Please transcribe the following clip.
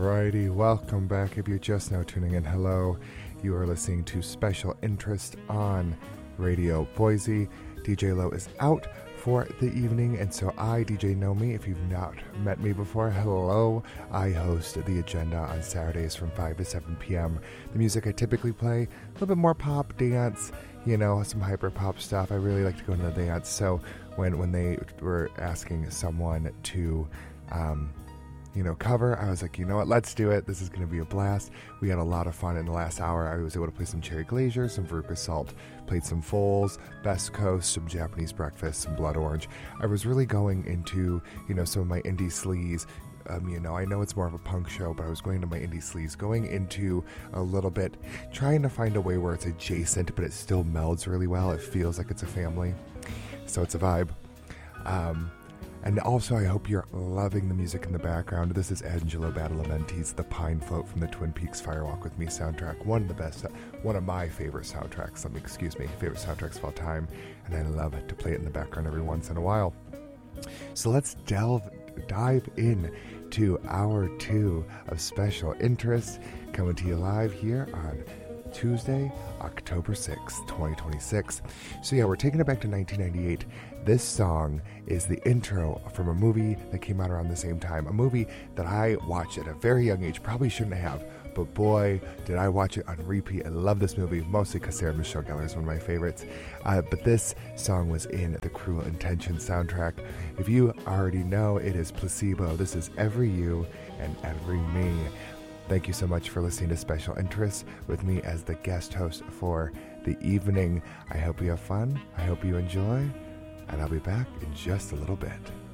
Alrighty, welcome back. If you're just now tuning in, hello. You are listening to Special Interest on Radio Boise. DJ Low is out for the evening, and so I, DJ Know Me, if you've not met me before, hello. I host The Agenda on Saturdays from 5 to 7 p.m. The music I typically play, a little bit more pop, dance, some hyper pop stuff. I really like to go into the dance, so when they were asking someone to cover, I was like, you know what, let's do it. This is going to be a blast. We had a lot of fun in the last hour. I was able to play some Cherry Glacier, some Veruca Salt, played some Foals, Best Coast, some Japanese Breakfast, some Blood Orange. I was really going into, some of my indie sleaze. I know it's more of a punk show, but I was going into my indie sleaze, going into a little bit, trying to find a way where it's adjacent, but it still melds really well. It feels like it's a family. So it's a vibe. And also, I hope you're loving the music in the background. This is Angelo Badalamenti's The Pine Float from the Twin Peaks Firewalk with Me soundtrack. One of my favorite soundtracks, favorite soundtracks of all time. And I love to play it in the background every once in a while. So let's dive in to hour 2 of Special Interest, coming to you live here on Tuesday, October 6th, 2026. So yeah, we're taking it back to 1998. This song is the intro from a movie that came out around the same time. A movie that I watched at a very young age. Probably shouldn't have, but boy, did I watch it on repeat. I love this movie, mostly because Sarah Michelle Gellar is one of my favorites. But this song was in the Cruel Intentions soundtrack. If you already know, it is Placebo. This is Every You and Every Me. Thank you so much for listening to Special Interest with me as the guest host for the evening. I hope you have fun. I hope you enjoy. And I'll be back in just a little bit.